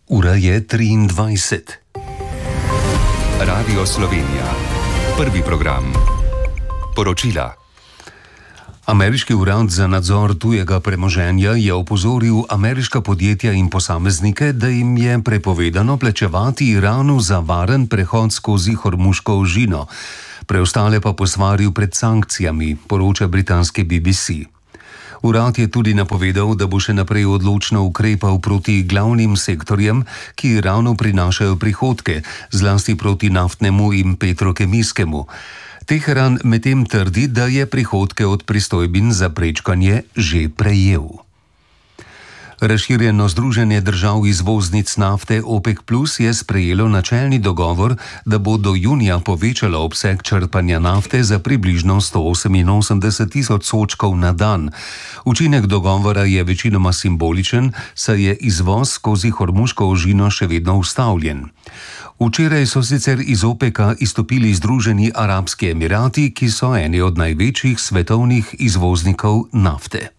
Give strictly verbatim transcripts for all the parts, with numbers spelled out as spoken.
Ura je triindvajset. Radio Slovenija. Prvi program. Poročila. Ameriški urad za nadzor tujega premoženja je opozoril ameriška podjetja in posameznike, da jim je prepovedano plačevati Iranu za varen prehod skozi Hormuško ožino. Preostale pa posvaril pred sankcijami, poroča britanski B B C. Urad je tudi napovedal, da bo še naprej odločno ukrepal proti glavnim sektorjem, ki Iranu prinašajo prihodke, zlasti proti naftnemu in petrokemijskemu. Teheran medtem trdi, da je prihodke od pristojbin za prečkanje že prejel. Razširjeno združenje držav izvoznic nafte OPEC plus je sprejelo načelni dogovor, da bo do junija povečalo obseg črpanja nafte za približno sto oseminosemdeset tisoč sodčkov na dan. Učinek dogovora je večinoma simboličen, saj je izvoz skozi Hormuško ožino še vedno ustavljen. Včeraj so sicer iz OPEC-a izstopili Združeni arabski emirati, ki so eni od največjih svetovnih izvoznikov nafte.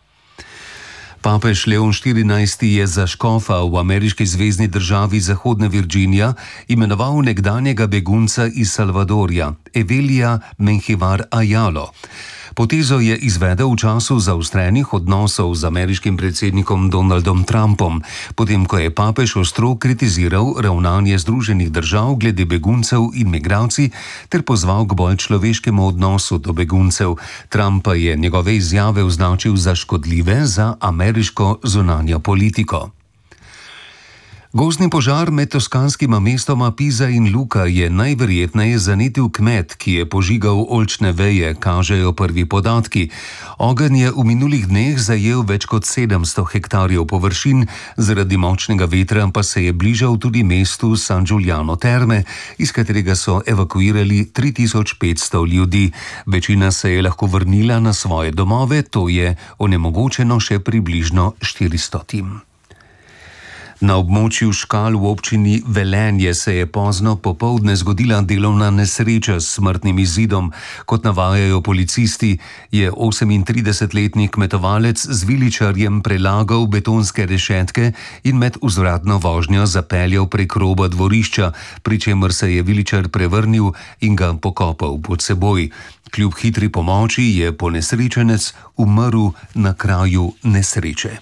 Papež Leon štirinajsti je za škofa v ameriški zvezni državi Zahodna Virginija imenoval nekdanjega begunca iz Salvadorja, Evelija Menjivar Ayalo. Potezo je izvedel v času zaostrenih odnosov z ameriškim predsednikom Donaldom Trumpom, potem ko je papež ostro kritiziral ravnanje Združenih držav glede beguncev in migracij ter pozval k bolj človeškemu odnosu do beguncev. Trump pa je njegove izjave označil za škodljive za ameriško zunanjo politiko. Gozdni požar med toskanskima mestoma Pisa in Lucca je najverjetneje zanetil kmet, ki je požigal oljčne veje, kažejo prvi podatki. Ogenj je v minulih dneh zajel več kot sedemsto hektarjev površin, zaradi močnega vetra pa se je bližal tudi mestu San Giuliano Terme, iz katerega so evakuirali tri tisoč petsto ljudi. Večina se je lahko vrnila na svoje domove, to je onemogočeno še približno štiristotim. Na območju Škal v občini Velenje se je pozno popoldne zgodila delovna nesreča s smrtnim izidom. Kot navajajo policisti, je osemintridesetletni kmetovalec z viličarjem prelagal betonske rešetke in med vzvratno vožnjo zapeljal prek roba dvorišča, pri čemer se je viličar prevrnil in ga pokopal pod seboj. Kljub hitri pomoči je ponesrečenec umrl na kraju nesreče.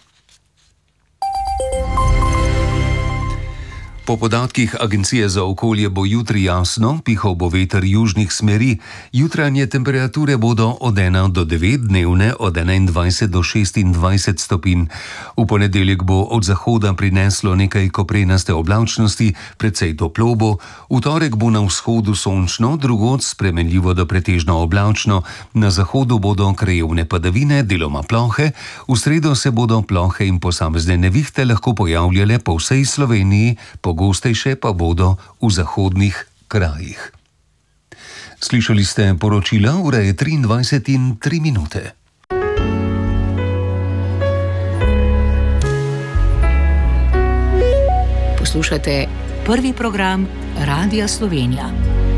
Po podatkih Agencije za okolje bo jutri jasno, pihal bo veter južnih smeri, jutranje temperature bodo od ena do devet, dnevne od enaindvajset do šestindvajset stopinj. V ponedeljek bo od zahoda prineslo nekaj koprenaste oblačnosti, precej toplo bo, v torek bo na vzhodu sončno, drugod spremenljivo do pretežno oblačno, na zahodu bodo krajevne padavine, deloma plohe, v sredo se bodo plohe in posamezne nevihte lahko pojavljale po vsej Sloveniji, pogostejše pa bodo v zahodnih krajih. Slišali ste poročila, ura je triindvajset in tri minute. Poslušate prvi program Radia Slovenija.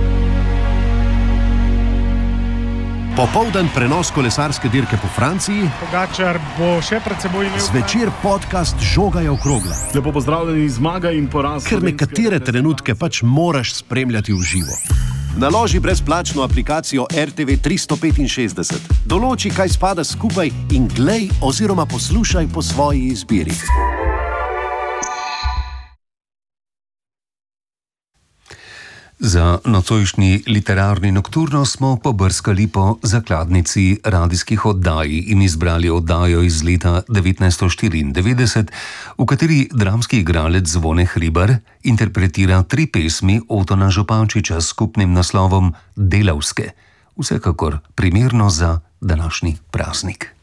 Popoldan prenos kolesarske dirke po Franciji. Pogačar bo še pred seboj imel. Zvečer podcast Žoga je okrogla. Lepo pozdravljeni, zmaga in poraz. Ker nekatere trenutke pač moraš spremljati v živo. Naloži brezplačno aplikacijo R T V tristo petinšestdeset. Določi, kaj spada skupaj in glej oziroma poslušaj po svoji izbiri. Za nocojšnji literarni nokturno smo pobrskali po zakladnici radijskih oddaj in izbrali oddajo iz leta devetnajststo štiriindevetdeset, v kateri dramski igralec Zvone Hribar interpretira tri pesmi Otona Župančiča s skupnim naslovom Delavske. Vsekakor primerno za današnji praznik.